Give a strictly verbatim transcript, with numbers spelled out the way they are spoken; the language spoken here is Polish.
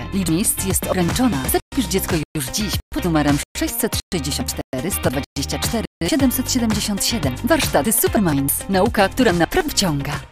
Liczba miejsc jest ograniczona. Zapisz dziecko już dziś pod numerem sześćset sześćdziesiąt cztery sto dwadzieścia cztery siedemset siedemdziesiąt siedem. Warsztaty Superminds. Nauka, która naprawdę wciąga.